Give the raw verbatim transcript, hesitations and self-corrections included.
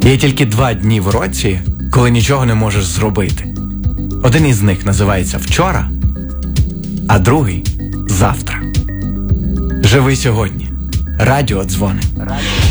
Є тільки два дні в році, коли нічого не можеш зробити. Один із них називається вчора, а другий – завтра. Живи сьогодні. Радіо дзвони.